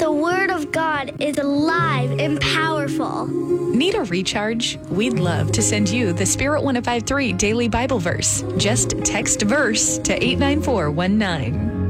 The Word of God is alive and powerful. Need a recharge? We'd love to send you the Spirit 1053 Daily Bible Verse. Just text verse to 89419.